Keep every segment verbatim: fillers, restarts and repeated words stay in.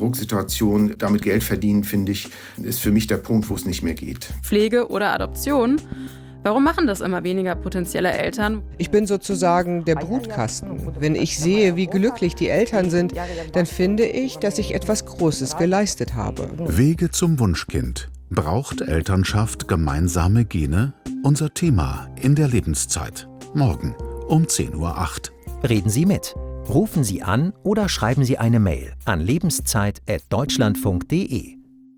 Drucksituation damit Geld verdienen, finde ich, ist für mich der Punkt, wo es nicht mehr geht. Pflege oder Adoption? Warum machen das immer weniger potenzielle Eltern? Ich bin sozusagen der Brutkasten. Wenn ich sehe, wie glücklich die Eltern sind, dann finde ich, dass ich etwas Großes geleistet habe. Wege zum Wunschkind. Braucht Elternschaft gemeinsame Gene? Unser Thema in der Lebenszeit. Morgen um zehn Uhr acht. Reden Sie mit. Rufen Sie an oder schreiben Sie eine Mail an lebenszeit at deutschlandfunk punkt de.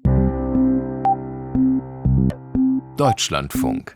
Deutschlandfunk.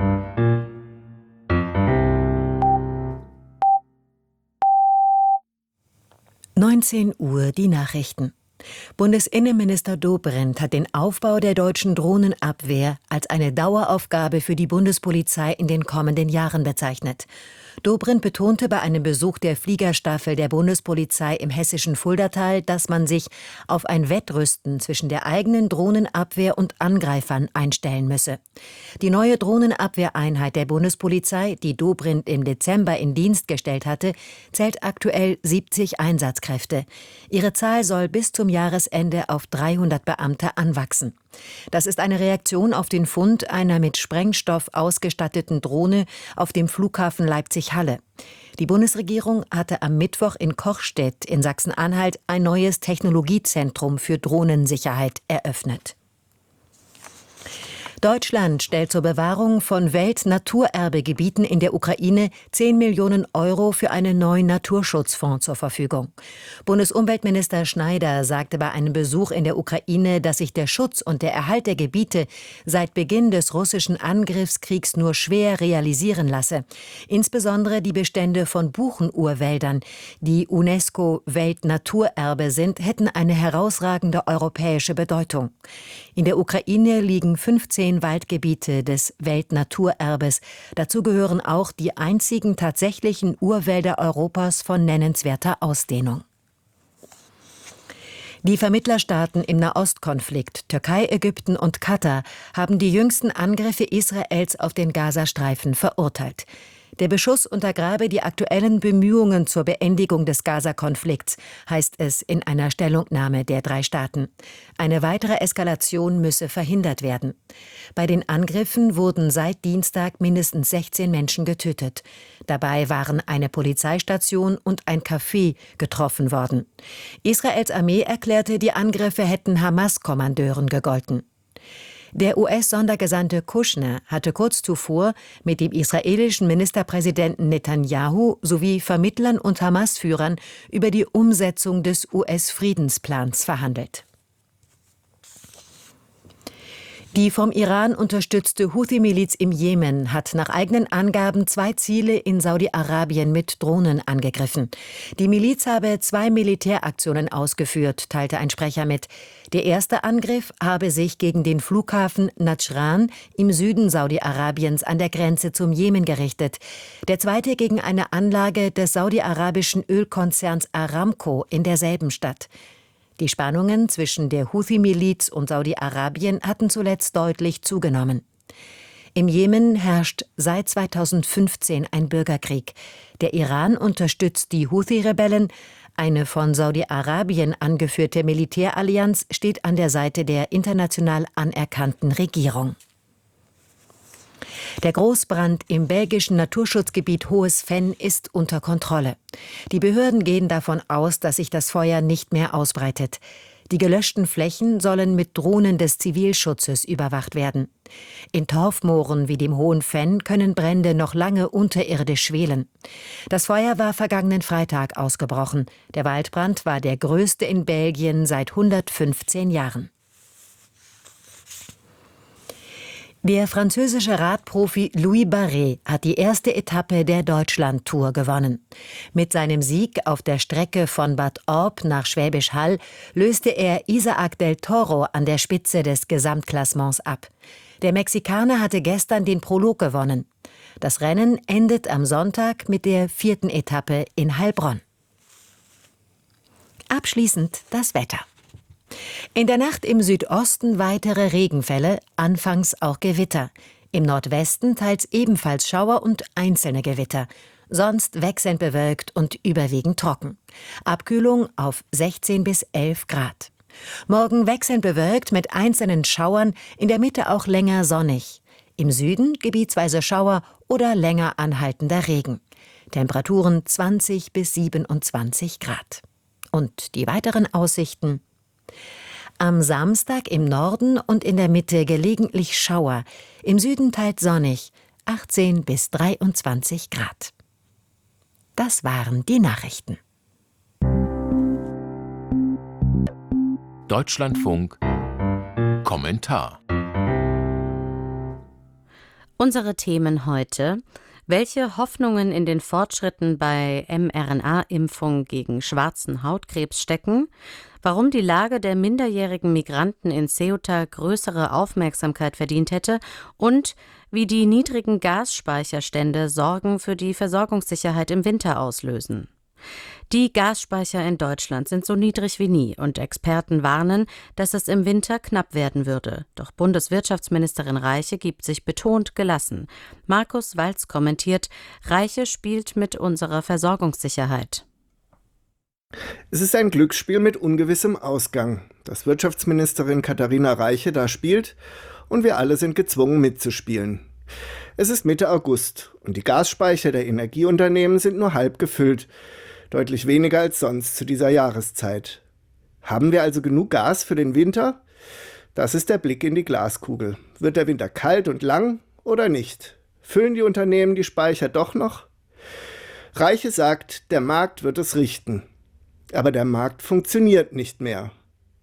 neunzehn Uhr die Nachrichten. Bundesinnenminister Dobrindt hat den Aufbau der deutschen Drohnenabwehr als eine Daueraufgabe für die Bundespolizei in den kommenden Jahren bezeichnet. Dobrindt betonte bei einem Besuch der Fliegerstaffel der Bundespolizei im hessischen Fuldatal, dass man sich auf ein Wettrüsten zwischen der eigenen Drohnenabwehr und Angreifern einstellen müsse. Die neue Drohnenabwehreinheit der Bundespolizei, die Dobrindt im Dezember in Dienst gestellt hatte, zählt aktuell siebzig Einsatzkräfte. Ihre Zahl soll bis zum Jahresende auf dreihundert Beamte anwachsen. Das ist eine Reaktion auf den Fund einer mit Sprengstoff ausgestatteten Drohne auf dem Flughafen Leipzig-Halle. Die Bundesregierung hatte am Mittwoch in Kochstedt in Sachsen-Anhalt ein neues Technologiezentrum für Drohnensicherheit eröffnet. Deutschland stellt zur Bewahrung von Weltnaturerbegebieten in der Ukraine zehn Millionen Euro für einen neuen Naturschutzfonds zur Verfügung. Bundesumweltminister Schneider sagte bei einem Besuch in der Ukraine, dass sich der Schutz und der Erhalt der Gebiete seit Beginn des russischen Angriffskriegs nur schwer realisieren lasse. Insbesondere die Bestände von Buchenurwäldern, die UNESCO-Weltnaturerbe sind, hätten eine herausragende europäische Bedeutung. In der Ukraine liegen fünfzehn Waldgebiete des Weltnaturerbes. Dazu gehören auch die einzigen tatsächlichen Urwälder Europas von nennenswerter Ausdehnung. Die Vermittlerstaaten im Nahostkonflikt, Türkei, Ägypten und Katar, haben die jüngsten Angriffe Israels auf den Gazastreifen verurteilt. Der Beschuss untergrabe die aktuellen Bemühungen zur Beendigung des Gaza-Konflikts, heißt es in einer Stellungnahme der drei Staaten. Eine weitere Eskalation müsse verhindert werden. Bei den Angriffen wurden seit Dienstag mindestens sechzehn Menschen getötet. Dabei waren eine Polizeistation und ein Café getroffen worden. Israels Armee erklärte, die Angriffe hätten Hamas-Kommandeuren gegolten. Der U S-Sondergesandte Kushner hatte kurz zuvor mit dem israelischen Ministerpräsidenten Netanyahu sowie Vermittlern und Hamas-Führern über die Umsetzung des U S-Friedensplans verhandelt. Die vom Iran unterstützte Houthi-Miliz im Jemen hat nach eigenen Angaben zwei Ziele in Saudi-Arabien mit Drohnen angegriffen. Die Miliz habe zwei Militäraktionen ausgeführt, teilte ein Sprecher mit. Der erste Angriff habe sich gegen den Flughafen Najran im Süden Saudi-Arabiens an der Grenze zum Jemen gerichtet. Der zweite gegen eine Anlage des saudi-arabischen Ölkonzerns Aramco in derselben Stadt. Die Spannungen zwischen der Houthi-Miliz und Saudi-Arabien hatten zuletzt deutlich zugenommen. Im Jemen herrscht seit zweitausendfünfzehn ein Bürgerkrieg. Der Iran unterstützt die Houthi-Rebellen. Eine von Saudi-Arabien angeführte Militärallianz steht an der Seite der international anerkannten Regierung. Der Großbrand im belgischen Naturschutzgebiet Hohes Venn ist unter Kontrolle. Die Behörden gehen davon aus, dass sich das Feuer nicht mehr ausbreitet. Die gelöschten Flächen sollen mit Drohnen des Zivilschutzes überwacht werden. In Torfmooren wie dem Hohen Venn können Brände noch lange unterirdisch schwelen. Das Feuer war vergangenen Freitag ausgebrochen. Der Waldbrand war der größte in Belgien seit hundertfünfzehn Jahren. Der französische Radprofi Louis Barret hat die erste Etappe der Deutschland-Tour gewonnen. Mit seinem Sieg auf der Strecke von Bad Orb nach Schwäbisch Hall löste er Isaac del Toro an der Spitze des Gesamtklassements ab. Der Mexikaner hatte gestern den Prolog gewonnen. Das Rennen endet am Sonntag mit der vierten Etappe in Heilbronn. Abschließend das Wetter. In der Nacht im Südosten weitere Regenfälle, anfangs auch Gewitter. Im Nordwesten teils ebenfalls Schauer und einzelne Gewitter. sonst wechselnd bewölkt und überwiegend trocken. Abkühlung auf sechzehn bis elf Grad. Morgen wechselnd bewölkt mit einzelnen Schauern, in der Mitte auch länger sonnig. Im Süden gebietsweise Schauer oder länger anhaltender Regen. Temperaturen zwanzig bis siebenundzwanzig Grad. Und die weiteren Aussichten? Am Samstag im Norden und in der Mitte gelegentlich Schauer, im Süden teils sonnig, achtzehn bis dreiundzwanzig Grad. Das waren die Nachrichten. Deutschlandfunk Kommentar. Unsere Themen heute: Welche Hoffnungen in den Fortschritten bei mRNA-Impfung gegen schwarzen Hautkrebs stecken, warum die Lage der minderjährigen Migranten in Ceuta größere Aufmerksamkeit verdient hätte und wie die niedrigen Gasspeicherstände Sorgen für die Versorgungssicherheit im Winter auslösen. Die Gasspeicher in Deutschland sind so niedrig wie nie und Experten warnen, dass es im Winter knapp werden würde. Doch Bundeswirtschaftsministerin Reiche gibt sich betont gelassen. Markus Walz kommentiert, Reiche spielt mit unserer Versorgungssicherheit. Es ist ein Glücksspiel mit ungewissem Ausgang, das Wirtschaftsministerin Katharina Reiche da spielt, und wir alle sind gezwungen mitzuspielen. Es ist Mitte August und die Gasspeicher der Energieunternehmen sind nur halb gefüllt, deutlich weniger als sonst zu dieser Jahreszeit. Haben wir also genug Gas für den Winter? Das ist der Blick in die Glaskugel. Wird der Winter kalt und lang oder nicht? Füllen die Unternehmen die Speicher doch noch? Reiche sagt, der Markt wird es richten. Aber der Markt funktioniert nicht mehr.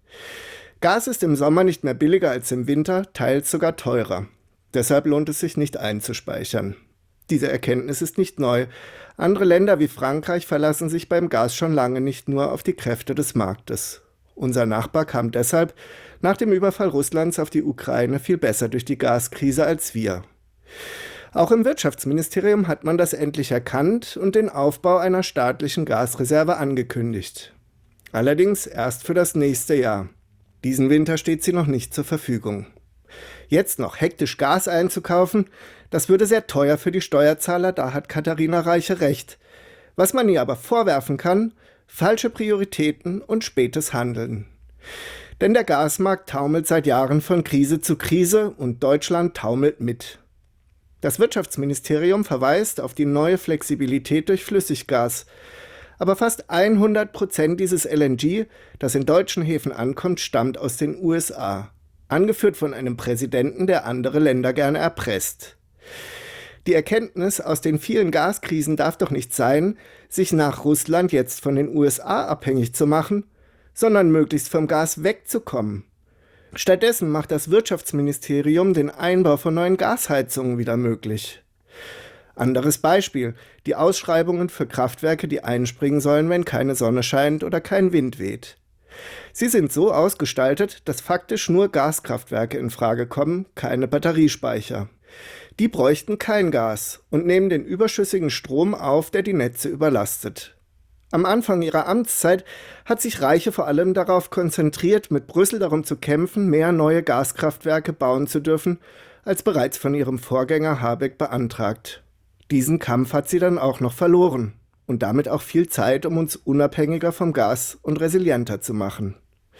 Gas ist im Sommer nicht mehr billiger als im Winter, teils sogar teurer. Deshalb lohnt es sich nicht einzuspeichern. Diese Erkenntnis ist nicht neu. Andere Länder wie Frankreich verlassen sich beim Gas schon lange nicht nur auf die Kräfte des Marktes. Unser Nachbar kam deshalb nach dem Überfall Russlands auf die Ukraine viel besser durch die Gaskrise als wir. Auch im Wirtschaftsministerium hat man das endlich erkannt und den Aufbau einer staatlichen Gasreserve angekündigt. Allerdings erst für das nächste Jahr. Diesen Winter steht sie noch nicht zur Verfügung. Jetzt noch hektisch Gas einzukaufen, das würde sehr teuer für die Steuerzahler, da hat Katharina Reiche recht. Was man ihr aber vorwerfen kann, falsche Prioritäten und spätes Handeln. Denn der Gasmarkt taumelt seit Jahren von Krise zu Krise und Deutschland taumelt mit. Das Wirtschaftsministerium verweist auf die neue Flexibilität durch Flüssiggas. Aber fast hundert Prozent dieses L N G, das in deutschen Häfen ankommt, stammt aus den U S A. Angeführt von einem Präsidenten, der andere Länder gerne erpresst. Die Erkenntnis aus den vielen Gaskrisen darf doch nicht sein, sich nach Russland jetzt von den U S A abhängig zu machen, sondern möglichst vom Gas wegzukommen. Stattdessen macht das Wirtschaftsministerium den Einbau von neuen Gasheizungen wieder möglich. Anderes Beispiel: die Ausschreibungen für Kraftwerke, die einspringen sollen, wenn keine Sonne scheint oder kein Wind weht. Sie sind so ausgestaltet, dass faktisch nur Gaskraftwerke in Frage kommen, keine Batteriespeicher. Die bräuchten kein Gas und nehmen den überschüssigen Strom auf, der die Netze überlastet. Am Anfang ihrer Amtszeit hat sich Reiche vor allem darauf konzentriert, mit Brüssel darum zu kämpfen, mehr neue Gaskraftwerke bauen zu dürfen, als bereits von ihrem Vorgänger Habeck beantragt. Diesen Kampf hat sie dann auch noch verloren und damit auch viel Zeit, um uns unabhängiger vom Gas und resilienter zu machen.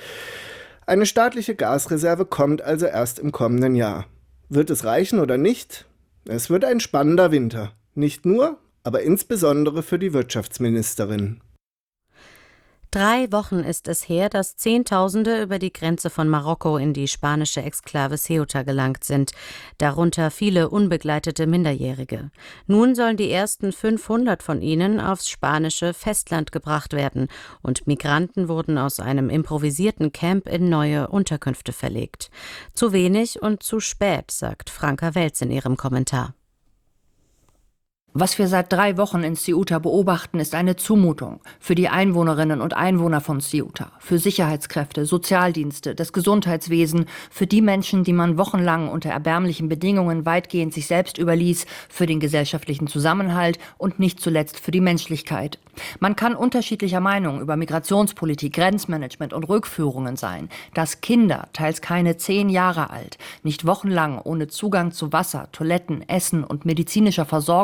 Eine staatliche Gasreserve kommt also erst im kommenden Jahr. Wird es reichen oder nicht? Es wird ein spannender Winter. Nicht nur, aber insbesondere für die Wirtschaftsministerin. Drei Wochen ist es her, dass Zehntausende über die Grenze von Marokko in die spanische Exklave Ceuta gelangt sind, darunter viele unbegleitete Minderjährige. Nun sollen die ersten fünfhundert von ihnen aufs spanische Festland gebracht werden und Migranten wurden aus einem improvisierten Camp in neue Unterkünfte verlegt. Zu wenig und zu spät, sagt Franka Welz in ihrem Kommentar. Was wir seit drei Wochen in Ceuta beobachten, ist eine Zumutung für die Einwohnerinnen und Einwohner von Ceuta, für Sicherheitskräfte, Sozialdienste, das Gesundheitswesen, für die Menschen, die man wochenlang unter erbärmlichen Bedingungen weitgehend sich selbst überließ, für den gesellschaftlichen Zusammenhalt und nicht zuletzt für die Menschlichkeit. Man kann unterschiedlicher Meinung über Migrationspolitik, Grenzmanagement und Rückführungen sein. Dass Kinder, teils keine zehn Jahre alt, nicht wochenlang ohne Zugang zu Wasser, Toiletten, Essen und medizinischer Versorgung auf der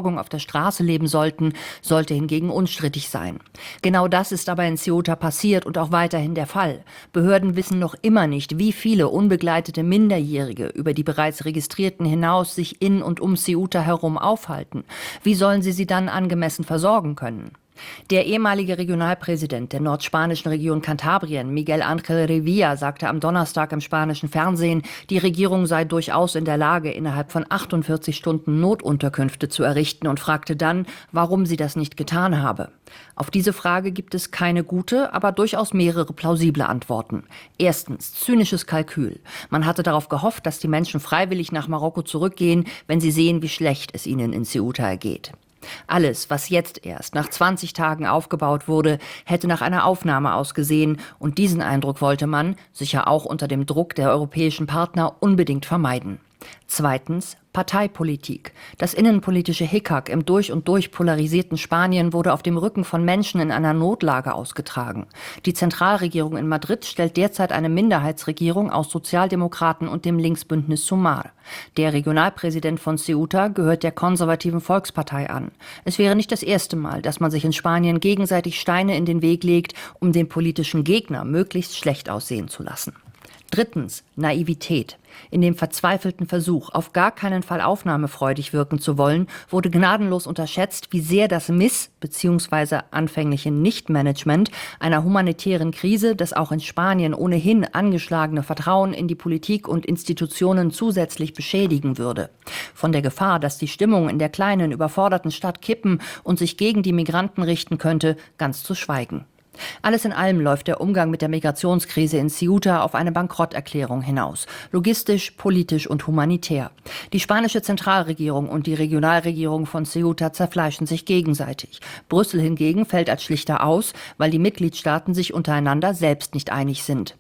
Straße leben sollten, sollte hingegen unstrittig sein. Genau das ist aber in Ceuta passiert und auch weiterhin der Fall. Behörden wissen noch immer nicht, wie viele unbegleitete Minderjährige über die bereits Registrierten hinaus sich in und um Ceuta herum aufhalten. Wie sollen sie sie dann angemessen versorgen können? Der ehemalige Regionalpräsident der nordspanischen Region Kantabrien, Miguel Ángel Revilla, sagte am Donnerstag im spanischen Fernsehen, die Regierung sei durchaus in der Lage, innerhalb von achtundvierzig Stunden Notunterkünfte zu errichten und fragte dann, warum sie das nicht getan habe. Auf diese Frage gibt es keine gute, aber durchaus mehrere plausible Antworten. Erstens, zynisches Kalkül. Man hatte darauf gehofft, dass die Menschen freiwillig nach Marokko zurückgehen, wenn sie sehen, wie schlecht es ihnen in Ceuta ergeht. Alles, was jetzt erst nach zwanzig Tagen aufgebaut wurde, hätte nach einer Aufnahme ausgesehen, und diesen Eindruck wollte man, sicher auch unter dem Druck der europäischen Partner, unbedingt vermeiden. Zweitens, Parteipolitik. Das innenpolitische Hickhack im durch und durch polarisierten Spanien wurde auf dem Rücken von Menschen in einer Notlage ausgetragen. Die Zentralregierung in Madrid stellt derzeit eine Minderheitsregierung aus Sozialdemokraten und dem Linksbündnis Sumar. Der Regionalpräsident von Ceuta gehört der konservativen Volkspartei an. Es wäre nicht das erste Mal, dass man sich in Spanien gegenseitig Steine in den Weg legt, um den politischen Gegner möglichst schlecht aussehen zu lassen. Drittens, Naivität. In dem verzweifelten Versuch, auf gar keinen Fall aufnahmefreudig wirken zu wollen, wurde gnadenlos unterschätzt, wie sehr das Miss- bzw. anfängliche Nichtmanagement einer humanitären Krise das auch in Spanien ohnehin angeschlagene Vertrauen in die Politik und Institutionen zusätzlich beschädigen würde. Von der Gefahr, dass die Stimmung in der kleinen, überforderten Stadt kippen und sich gegen die Migranten richten könnte, ganz zu schweigen. Alles in allem läuft der Umgang mit der Migrationskrise in Ceuta auf eine Bankrotterklärung hinaus. Logistisch, politisch und humanitär. Die spanische Zentralregierung und die Regionalregierung von Ceuta zerfleischen sich gegenseitig. Brüssel hingegen fällt als schlichter aus, weil die Mitgliedstaaten sich untereinander selbst nicht einig sind.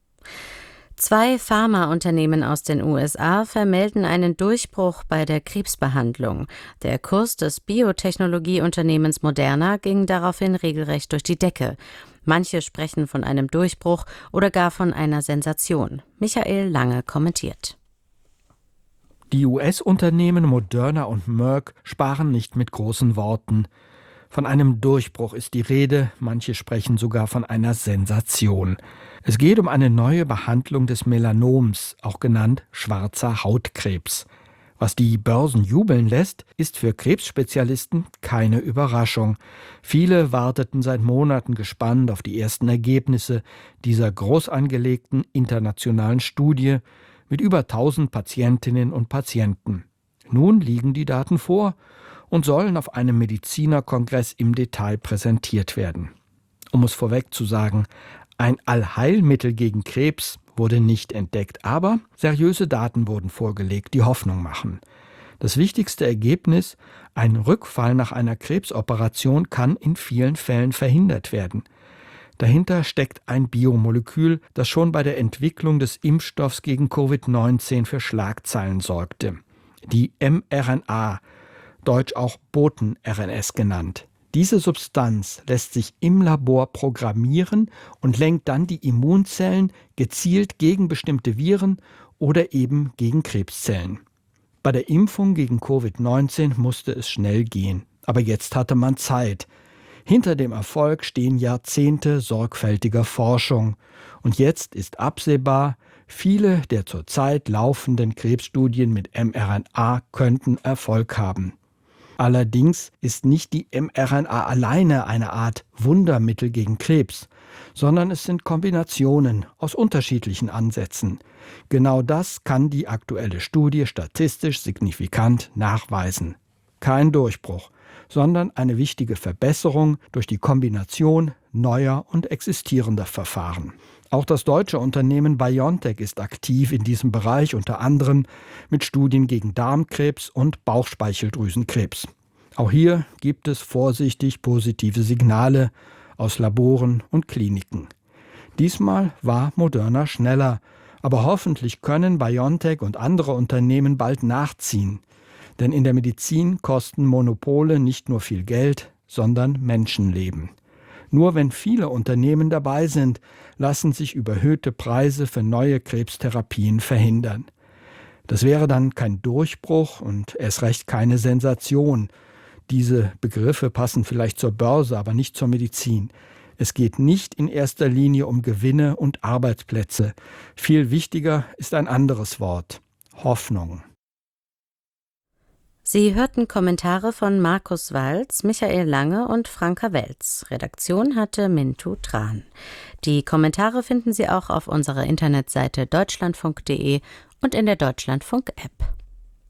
Zwei Pharmaunternehmen aus den U S A vermelden einen Durchbruch bei der Krebsbehandlung. Der Kurs des Biotechnologieunternehmens Moderna ging daraufhin regelrecht durch die Decke. Manche sprechen von einem Durchbruch oder gar von einer Sensation. Michael Lange kommentiert. Die U S-Unternehmen Moderna und Merck sparen nicht mit großen Worten. Von einem Durchbruch ist die Rede, manche sprechen sogar von einer Sensation. Es geht um eine neue Behandlung des Melanoms, auch genannt schwarzer Hautkrebs. Was die Börsen jubeln lässt, ist für Krebsspezialisten keine Überraschung. Viele warteten seit Monaten gespannt auf die ersten Ergebnisse dieser groß angelegten internationalen Studie mit über tausend Patientinnen und Patienten. Nun liegen die Daten vor und sollen auf einem Medizinerkongress im Detail präsentiert werden. Um es vorweg zu sagen, ein Allheilmittel gegen Krebs wurde nicht entdeckt, aber seriöse Daten wurden vorgelegt, die Hoffnung machen. Das wichtigste Ergebnis: ein Rückfall nach einer Krebsoperation kann in vielen Fällen verhindert werden. Dahinter steckt ein Biomolekül, das schon bei der Entwicklung des Impfstoffs gegen Covid neunzehn für Schlagzeilen sorgte. Die mRNA, deutsch auch Boten-R N S genannt. Diese Substanz lässt sich im Labor programmieren und lenkt dann die Immunzellen gezielt gegen bestimmte Viren oder eben gegen Krebszellen. Bei der Impfung gegen Covid neunzehn musste es schnell gehen, aber jetzt hatte man Zeit. Hinter dem Erfolg stehen Jahrzehnte sorgfältiger Forschung. Und jetzt ist absehbar, viele der zurzeit laufenden Krebsstudien mit mRNA könnten Erfolg haben. Allerdings ist nicht die mRNA alleine eine Art Wundermittel gegen Krebs, sondern es sind Kombinationen aus unterschiedlichen Ansätzen. Genau das kann die aktuelle Studie statistisch signifikant nachweisen. Kein Durchbruch, sondern eine wichtige Verbesserung durch die Kombination neuer und existierender Verfahren. Auch das deutsche Unternehmen BioNTech ist aktiv in diesem Bereich, unter anderem mit Studien gegen Darmkrebs und Bauchspeicheldrüsenkrebs. Auch hier gibt es vorsichtig positive Signale aus Laboren und Kliniken. Diesmal war Moderna schneller, aber hoffentlich können BioNTech und andere Unternehmen bald nachziehen. Denn in der Medizin kosten Monopole nicht nur viel Geld, sondern Menschenleben. Nur wenn viele Unternehmen dabei sind, lassen sich überhöhte Preise für neue Krebstherapien verhindern. Das wäre dann kein Durchbruch und erst recht keine Sensation. Diese Begriffe passen vielleicht zur Börse, aber nicht zur Medizin. Es geht nicht in erster Linie um Gewinne und Arbeitsplätze. Viel wichtiger ist ein anderes Wort: Hoffnung. Sie hörten Kommentare von Markus Walz, Michael Lange und Franka Welz. Redaktion hatte Mintu Tran. Die Kommentare finden Sie auch auf unserer Internetseite deutschlandfunk punkt de und in der Deutschlandfunk-App.